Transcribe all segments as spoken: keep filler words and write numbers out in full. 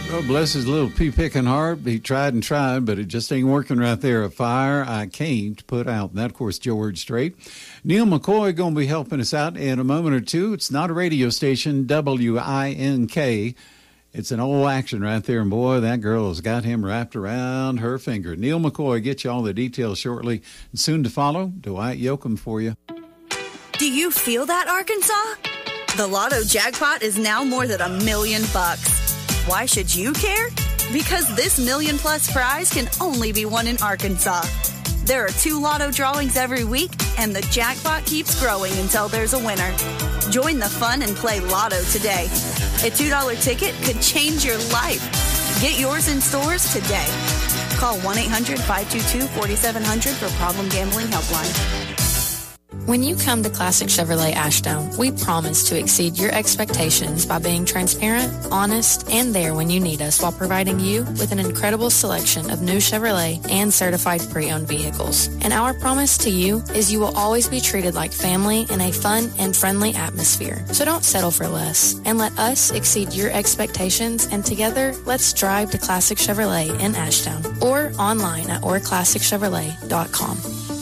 Oh, bless his little pea-picking heart. He tried and tried, but it just ain't working right there. A fire I can't put out. And that, of course, George Strait. Neil McCoy going to be helping us out in a moment or two. It's not a radio station, W I N K. It's an old action right there. And, boy, that girl has got him wrapped around her finger. Neil McCoy, get you all the details shortly. And soon to follow, Dwight Yoakam for you. Do you feel that, Arkansas? The Lotto jackpot is now more than a million bucks. Why should you care? Because this million-plus prize can only be won in Arkansas. There are two Lotto drawings every week, and the jackpot keeps growing until there's a winner. Join the fun and play Lotto today. A two dollar ticket could change your life. Get yours in stores today. Call one eight hundred five two two four seven zero zero for Problem Gambling Helpline. When you come to Classic Chevrolet Ashdown, we promise to exceed your expectations by being transparent, honest, and there when you need us while providing you with an incredible selection of new Chevrolet and certified pre-owned vehicles. And our promise to you is you will always be treated like family in a fun and friendly atmosphere. So don't settle for less and let us exceed your expectations, and together, let's drive to Classic Chevrolet in Ashdown or online at or classic chevrolet dot com.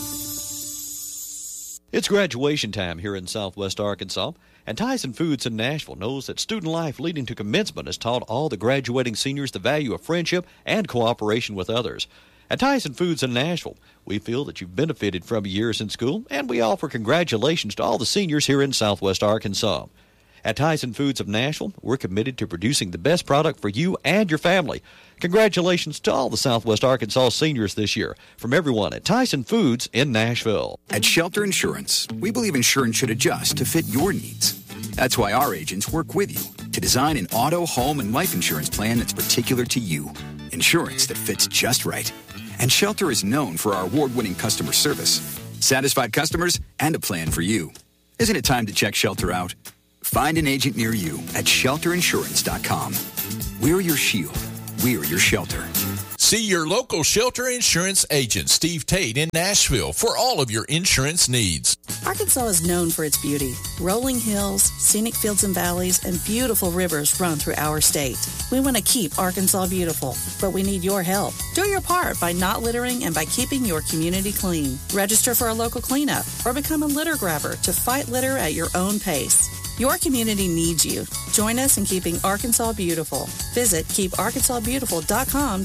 It's graduation time here in Southwest Arkansas, and Tyson Foods in Nashville knows that student life leading to commencement has taught all the graduating seniors the value of friendship and cooperation with others. At Tyson Foods in Nashville, we feel that you've benefited from years in school, and we offer congratulations to all the seniors here in Southwest Arkansas. At Tyson Foods of Nashville, we're committed to producing the best product for you and your family. Congratulations to all the Southwest Arkansas seniors this year from everyone at Tyson Foods in Nashville. At Shelter Insurance, we believe insurance should adjust to fit your needs. That's why our agents work with you to design an auto, home, and life insurance plan that's particular to you. Insurance that fits just right. And Shelter is known for our award-winning customer service, satisfied customers, and a plan for you. Isn't it time to check Shelter out? Find an agent near you at shelter insurance dot com. We're your shield. We're your shelter. See your local Shelter Insurance agent, Steve Tate, in Nashville for all of your insurance needs. Arkansas is known for its beauty. Rolling hills, scenic fields and valleys, and beautiful rivers run through our state. We want to keep Arkansas beautiful, but we need your help. Do your part by not littering and by keeping your community clean. Register for a local cleanup or become a litter grabber to fight litter at your own pace. Your community needs you. Join us in keeping Arkansas beautiful. Visit keep arkansas beautiful dot com